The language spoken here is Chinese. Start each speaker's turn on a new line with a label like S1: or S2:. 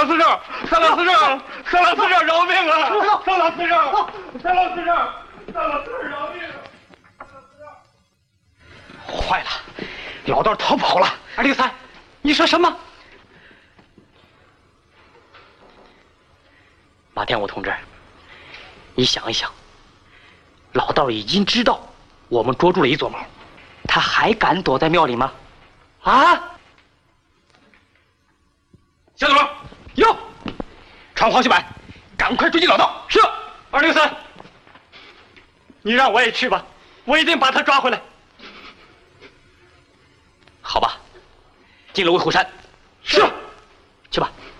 S1: 老司长，三老司长，三老司长饶命啊！三老司长，三老司长，三老司长饶命啊！坏了，老道逃跑了。203，你说什么？马天武同志，你想一想，老道已经知道我们捉住了一撮毛，他还敢躲在庙里吗？啊！小土，哟，传黄秀柏，赶快追击老道。是。203，你让我也去吧，我一定把他抓回来。好吧，进了威虎山。是。去吧。